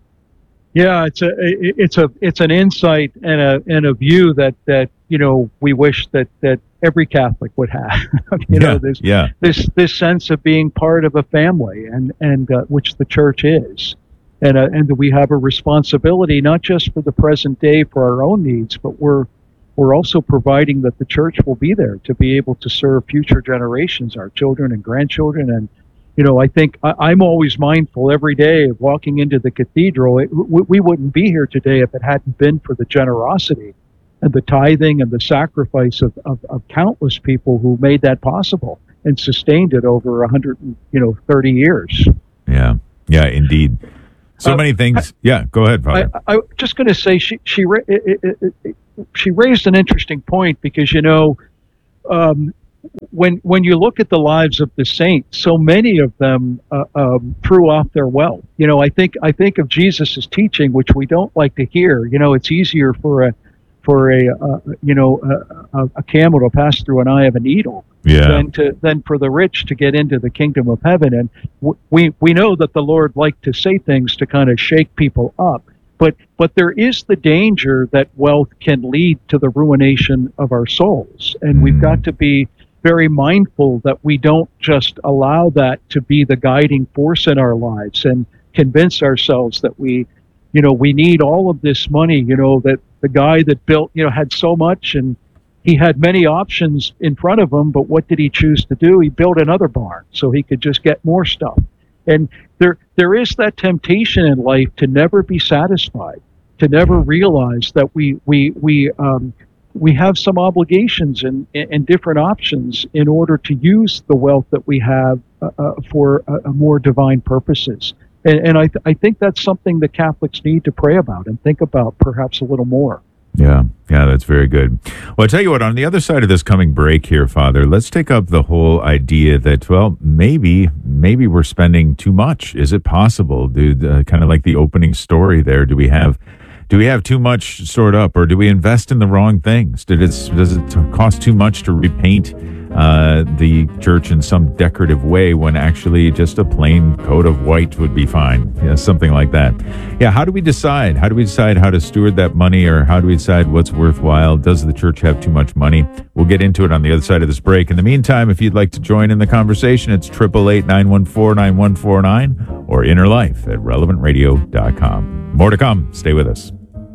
Yeah, it's a it's a it's an insight and a and a view that that you know we wish that that every Catholic would have. you yeah, know, this yeah. this this sense of being part of a family, and and uh, which the church is, and uh, and that we have a responsibility not just for the present day for our own needs, but we're we're also providing that the church will be there to be able to serve future generations, our children and grandchildren. And, you know, I think I, I'm always mindful every day of walking into the cathedral. It, we, we wouldn't be here today if it hadn't been for the generosity and the tithing and the sacrifice of, of, of countless people who made that possible and sustained it over one hundred, you know, thirty years. Yeah, yeah, indeed. So uh, many things. I, yeah, go ahead, Father. I, I'm just going to say she she it, it, it, it, she raised an interesting point because, you know, um, when when you look at the lives of the saints, so many of them uh, um, threw off their wealth. You know, I think I think of Jesus's teaching, which we don't like to hear. You know, it's easier for a for a uh, you know a, a, a camel to pass through an eye of a needle yeah. than to than for the rich to get into the kingdom of heaven. And w- we we know that the Lord liked to say things to kind of shake people up. But but there is the danger that wealth can lead to the ruination of our souls, and mm. we've got to be very mindful that we don't just allow that to be the guiding force in our lives and convince ourselves that we, you know, we need all of this money. You know, that the guy that built, you know, had so much and he had many options in front of him, but what did he choose to do? He built another barn so he could just get more stuff. And there, there is that temptation in life to never be satisfied, to never realize that we, we, we, um, we have some obligations and, and different options in order to use the wealth that we have uh, uh, for uh, more divine purposes. And, and I, th- I think that's something that Catholics need to pray about and think about perhaps a little more. Yeah, yeah, that's very good. Well, I tell you what, on the other side of this coming break here, Father, let's take up the whole idea that, well, maybe, maybe we're spending too much. Is it possible? Do uh, kind of like the opening story there? Do we have, do we have too much stored up, or do we invest in the wrong things? Did it does it cost too much to repaint uh, the church in some decorative way when actually just a plain coat of white would be fine? Yeah, something like that. Yeah, how do we decide? How do we decide how to steward that money, or how do we decide what's worthwhile? Does the church have too much money? We'll get into it on the other side of this break. In the meantime, if you'd like to join in the conversation, it's eight eight eight, nine one four, nine one four nine or inner life at relevant radio dot com. More to come. Stay with us.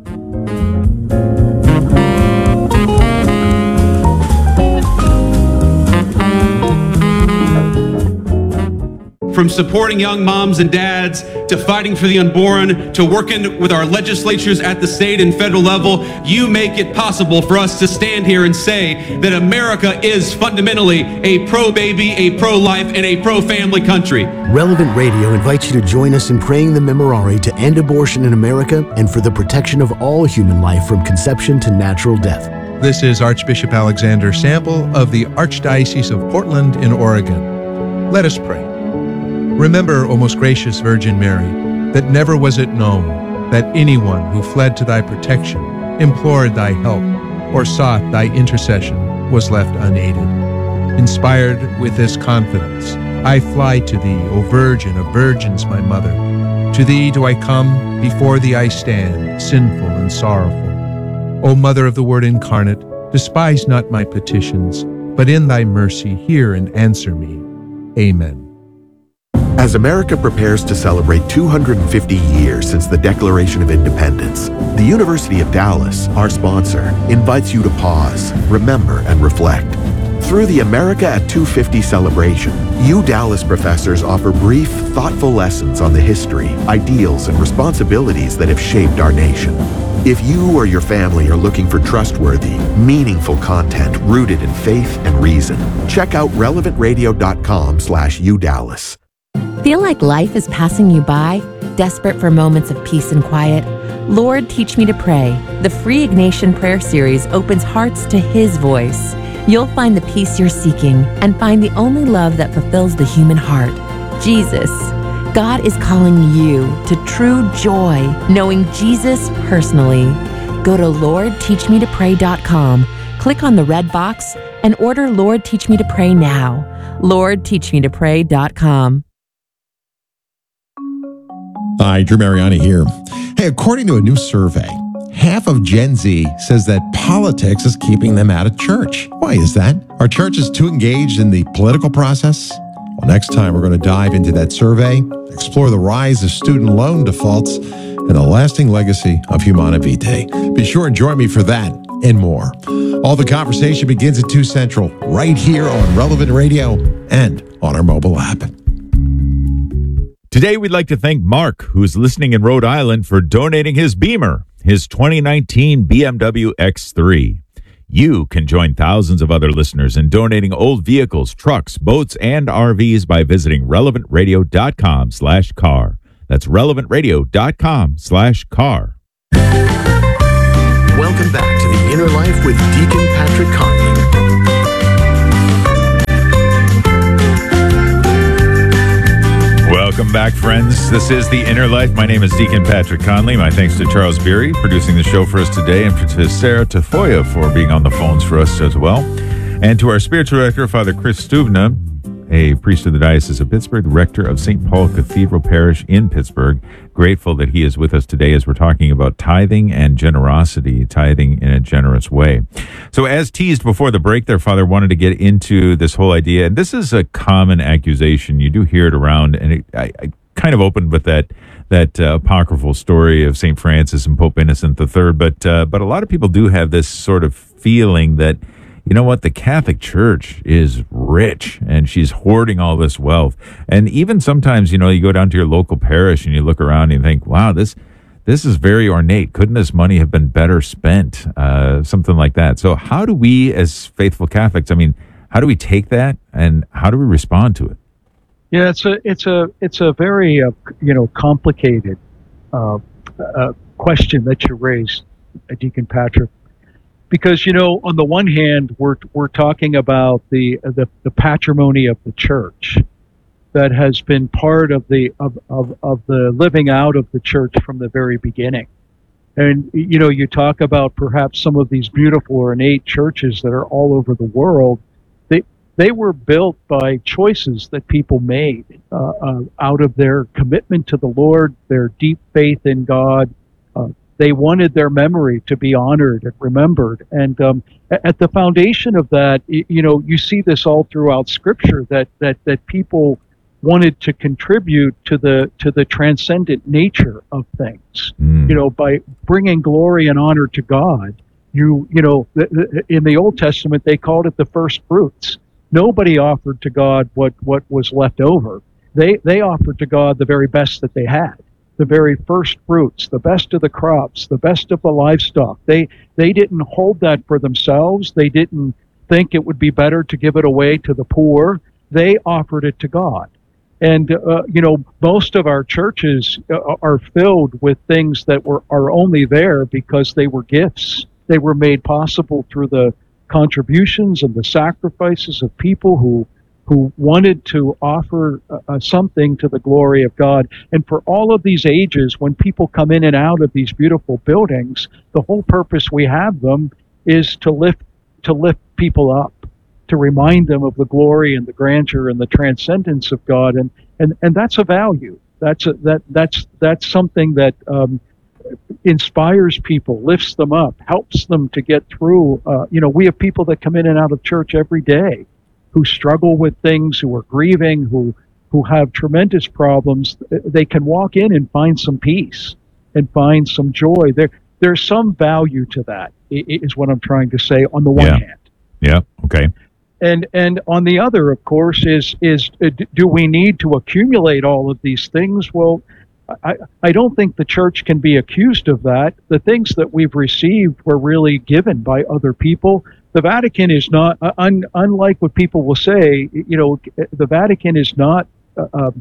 From supporting young moms and dads, to fighting for the unborn, to working with our legislatures at the state and federal level, you make it possible for us to stand here and say that America is fundamentally a pro-baby, a pro-life, and a pro-family country. Relevant Radio invites you to join us in praying the Memorare to end abortion in America and for the protection of all human life from conception to natural death. This is Archbishop Alexander Sample of the Archdiocese of Portland in Oregon. Let us pray. Remember, O most gracious Virgin Mary, that never was it known that anyone who fled to thy protection, implored thy help, or sought thy intercession was left unaided. Inspired with this confidence, I fly to thee, O Virgin of Virgins, my mother. To thee do I come, before thee I stand, sinful and sorrowful. O Mother of the Word incarnate, despise not my petitions, but in thy mercy hear and answer me. Amen. As America prepares to celebrate two hundred fifty years since the Declaration of Independence, the University of Dallas, our sponsor, invites you to pause, remember, and reflect. Through the America at two fifty celebration, U Dallas professors offer brief, thoughtful lessons on the history, ideals, and responsibilities that have shaped our nation. If you or your family are looking for trustworthy, meaningful content rooted in faith and reason, check out relevant radio dot com slash U Dallas. Feel like life is passing you by? Desperate for moments of peace and quiet? Lord, Teach Me to Pray. The free Ignatian Prayer Series opens hearts to His voice. You'll find the peace you're seeking and find the only love that fulfills the human heart, Jesus. God is calling you to true joy, knowing Jesus personally. Go to lord teach me to pray dot com, click on the red box, and order Lord Teach Me to Pray now. lord teach me to pray dot com. Hi, Drew Mariani here. Hey, according to a new survey, half of Gen Z says that politics is keeping them out of church. Why is that? Are churches too engaged in the political process? Well, next time we're going to dive into that survey, explore the rise of student loan defaults, and the lasting legacy of Humana Vitae. Be sure and join me for that and more. All the conversation begins at two Central, right here on Relevant Radio and on our mobile app. Today, we'd like to thank Mark, who's listening in Rhode Island, for donating his Beamer, his twenty nineteen B M W X three. You can join thousands of other listeners in donating old vehicles, trucks, boats, and R Vs by visiting relevant radio dot com slash car. That's relevant radio dot com slash car. Welcome back to The Inner Life with Deacon Patrick Conley. Welcome back, friends. This is The Inner Life. My name is Deacon Patrick Conley. My thanks to Charles Beery producing the show for us today, and to Sarah Tafoya for being on the phones for us as well. And to our spiritual director, Father Chris Stuvna, a priest of the Diocese of Pittsburgh, rector of Saint Paul Cathedral Parish in Pittsburgh. Grateful that he is with us today as we're talking about tithing and generosity, tithing in a generous way. So as teased before the break there, Father, wanted to get into this whole idea. And this is a common accusation. You do hear it around, and it, I, I kind of opened with that that uh, apocryphal story of Saint Francis and Pope Innocent the Third. But, uh, but a lot of people do have this sort of feeling that, you know what, the Catholic Church is rich and she's hoarding all this wealth. And even sometimes, you know, you go down to your local parish and you look around and you think, wow, this this is very ornate. Couldn't this money have been better spent? Uh, something like that. So how do we as faithful Catholics, I mean, how do we take that and how do we respond to it? Yeah, it's a it's a it's a very uh, you know complicated uh, uh, question that you raised, Deacon Patrick. Because, you know, on the one hand, we're we're talking about the, the the patrimony of the church that has been part of the of, of, of the living out of the church from the very beginning. And, you know, you talk about perhaps some of these beautiful ornate churches that are all over the world. They they were built by choices that people made uh, uh, out of their commitment to the Lord, their deep faith in God. Uh, They wanted their memory to be honored and remembered. And um, at the foundation of that, you know, you see this all throughout Scripture, that that that people wanted to contribute to the to the transcendent nature of things. Mm. You know, by bringing glory and honor to God. You you know, th- th- in the Old Testament, they called it the first fruits. Nobody offered to God what what was left over. They they offered to God the very best that they had. The very first fruits, the best of the crops, the best of the livestock. They they didn't hold that for themselves. They didn't think it would be better to give it away to the poor. They offered it to God. And, uh, you know, most of our churches uh, are filled with things that were are only there because they were gifts. They were made possible through the contributions and the sacrifices of people who who wanted to offer uh, something to the glory of God. And for all of these ages, when people come in and out of these beautiful buildings, the whole purpose we have them is to lift to lift people up, to remind them of the glory and the grandeur and the transcendence of God. And and, and that's a value. That's a, that that's that's something that um, inspires people, lifts them up, helps them to get through. Uh, you know, we have people that come in and out of church every day who struggle with things, who are grieving, who who have tremendous problems. They can walk in and find some peace and find some joy. There, there's some value to that, is what I'm trying to say on the one yeah. hand. Yeah, okay. And and on the other, of course, is, is uh, do we need to accumulate all of these things? Well, I, I don't think the church can be accused of that. The things that we've received were really given by other people. The Vatican is not, uh, un, unlike what people will say, you know, the Vatican is not uh, um,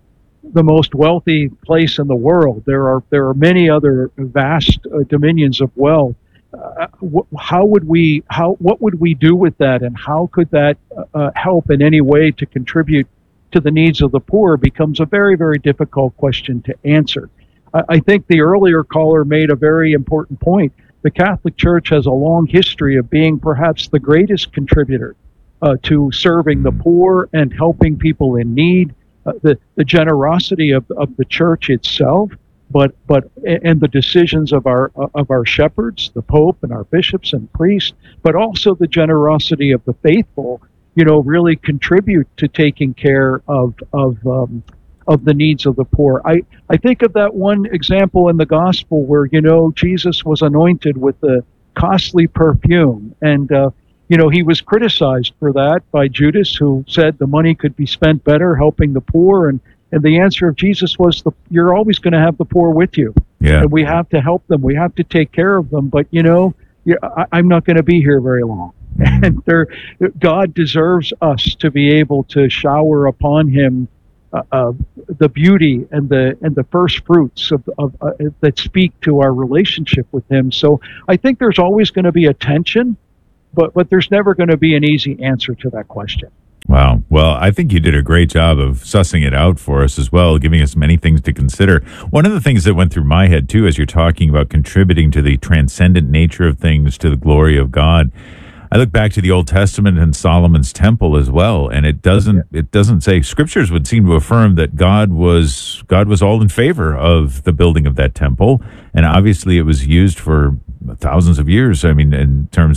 the most wealthy place in the world. There are there are many other vast uh, dominions of wealth. Uh, wh- how would we, how what would we do with that, and how could that uh, help in any way to contribute to the needs of the poor becomes a very, very difficult question to answer. I, I think the earlier caller made a very important point. The Catholic Church has a long history of being perhaps the greatest contributor uh, to serving the poor and helping people in need. Uh, the, the generosity of, of the church itself, but but and the decisions of our of our shepherds, the Pope and our bishops and priests, but also the generosity of the faithful, you know, really contribute to taking care of of um, of the needs of the poor. I, I think of that one example in the gospel where, you know, Jesus was anointed with the costly perfume. And, uh, you know, he was criticized for that by Judas, who said the money could be spent better helping the poor. And, and the answer of Jesus was, the, you're always going to have the poor with you. Yeah. And we have to help them. We have to take care of them. But, you know, yeah, I, I'm not going to be here very long. And there, God deserves us to be able to shower upon him uh, uh, the beauty and the and the first fruits of, of uh, that speak to our relationship with him. So I think there's always going to be a tension, but but there's never going to be an easy answer to that question. Wow. Well, I think you did a great job of sussing it out for us as well, giving us many things to consider. One of the things that went through my head, too, as you're talking about contributing to the transcendent nature of things, to the glory of God, I look back to the Old Testament and Solomon's temple as well, and it doesn't it doesn't say, scriptures would seem to affirm that God was God was all in favor of the building of that temple, and obviously it was used for thousands of years. I mean, in terms